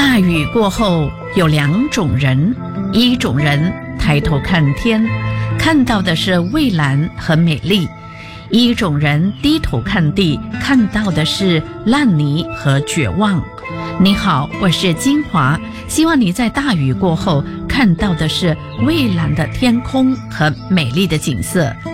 大雨过后有两种人，一种人抬头看天，看到的是蔚蓝和美丽；一种人低头看地，看到的是烂泥和绝望。你好，我是金华，希望你在大雨过后看到的是蔚蓝的天空和美丽的景色。